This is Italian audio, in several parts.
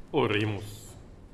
Oremus.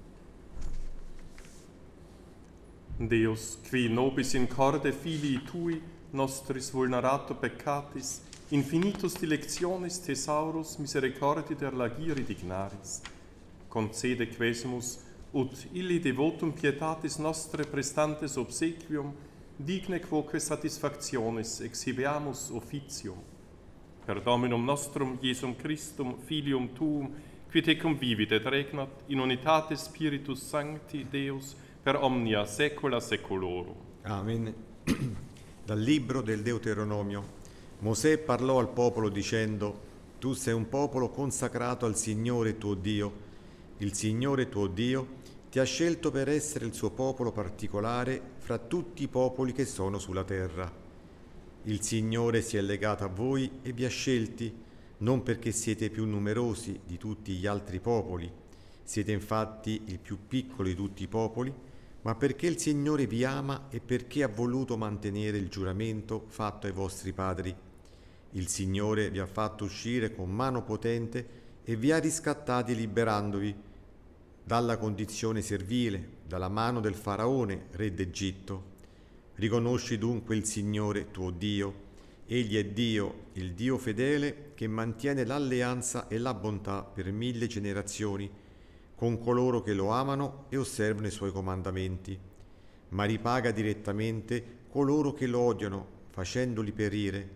Deus, qui nobis in corde filii tui, nostris vulnerato peccatis, infinitus dilectionis thesaurus misericordi der lagiri dignaris, concede quesumus, ut illi devotum pietatis nostre prestantes obsequium, digne quoque satisfactionis exhibeamus officium. Per Dominum nostrum Iesum Christum, Filium Tuum, qui te convivit et regnat in unitate Spiritus Sancti Deus per omnia saecula saeculorum. Amen. Dal libro del Deuteronomio. Mosè parlò al popolo dicendo: Tu sei un popolo consacrato al Signore tuo Dio. Il Signore tuo Dio ti ha scelto per essere il suo popolo particolare fra tutti i popoli che sono sulla terra. Il Signore si è legato a voi e vi ha scelti, non perché siete più numerosi di tutti gli altri popoli, siete infatti il più piccolo di tutti i popoli, ma perché il Signore vi ama e perché ha voluto mantenere il giuramento fatto ai vostri padri. Il Signore vi ha fatto uscire con mano potente e vi ha riscattati liberandovi dalla condizione servile, dalla mano del faraone, re d'Egitto. Riconosci dunque il Signore tuo Dio. Egli è Dio, il Dio fedele, che mantiene l'alleanza e la bontà per 1000 generazioni, con coloro che lo amano e osservano i suoi comandamenti, ma ripaga direttamente coloro che lo odiano, facendoli perire.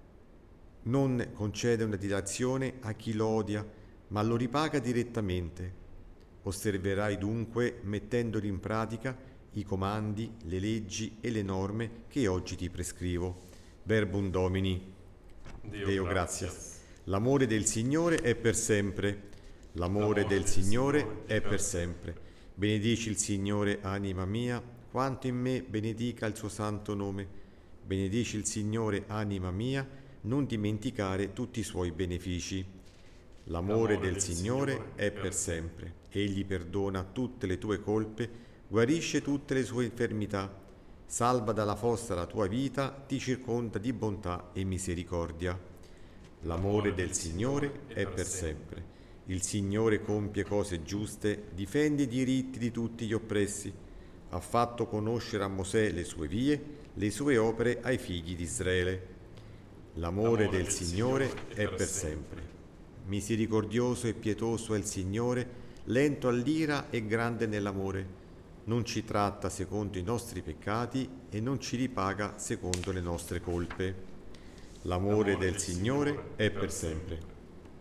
Non concede una dilazione a chi lo odia, ma lo ripaga direttamente. Osserverai dunque, mettendoli in pratica, i comandi, le leggi e le norme che oggi ti prescrivo. Verbum Domini. Deo gratias. L'amore del Signore è per sempre. L'amore del Signore è per sempre. Benedici il Signore, anima mia, quanto in me benedica il suo santo nome. Benedici il Signore, anima mia, non dimenticare tutti i suoi benefici. L'amore del Signore è per sempre. Egli perdona tutte le tue colpe, guarisce tutte le sue infermità, salva dalla fossa la tua vita, ti circonda di bontà e misericordia. L'amore del Signore è per sempre. Il Signore compie cose giuste, difende i diritti di tutti gli oppressi. Ha fatto conoscere a Mosè le sue vie, le sue opere ai figli di Israele. L'amore del Signore è per sempre. Misericordioso e pietoso è il Signore, lento all'ira e grande nell'amore. Non ci tratta secondo i nostri peccati e non ci ripaga secondo le nostre colpe. L'amore del Signore è per sempre.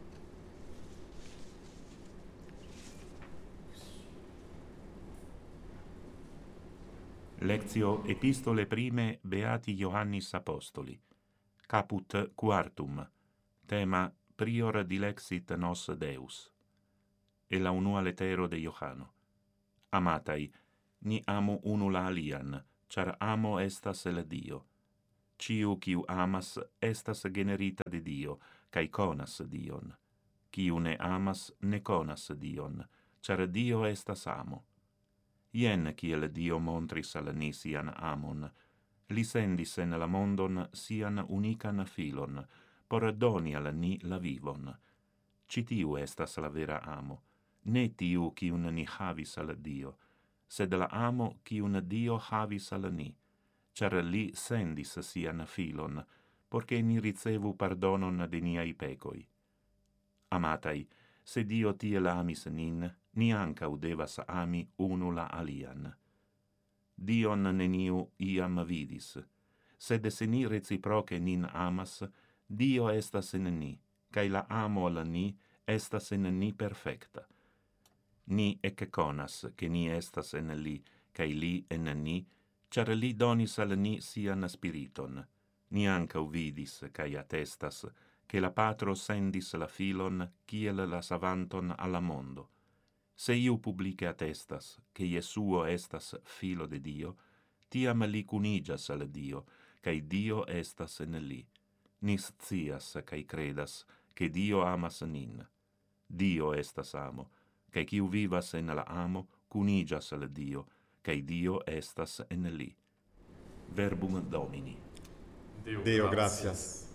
Lectio Epistole Prime Beati Ioannis Apostoli. Caput quartum. Tema Prior dilexit nos Deus. E la unua letero de Ioanno. Amatai, ni amo unula alian, char amo estas el Dio. Ciu quiu amas estas generita de Dio, cae conas Dion. Quiu ne amas ne conas Dion, char Dio estas amo. Ien kiel Dio montris al ni sian amon, li sendis en la mondon sian unican filon, por doni al ni la vivon. Citiu estas la vera amo, ne tiu quiun ni havis al Dio, sed la amo quiun Dio havis al ni, char li sendis sian filon, porche ni ricevu pardonon de niai pecoi. Amatai, se Dio tiel amis nin, ni ancau devas ami unula alian. Dion neniu iam vidis, sed se ni reciproce nin amas, Dio estas in ni, cae la amo al ni estas in ni perfecta. Ni ecce conas che ni estas en li, cae li en ni, char li donis al ni sian spiriton. Ni ancau vidis, cae attestas, che la Patro sendis la filon, kiel la savanton alla mondo. Se iu publice attestas, che Iesuo estas filo de Dio, tiam li cunigas al Dio, cae Dio estas en li. Nis scias, cae credas, che Dio amas nin. Dio estas amo, cae quiu vivas en la amo, cunigas al Dio, cae Dio estas en li. Verbum Domini. Deo gratias.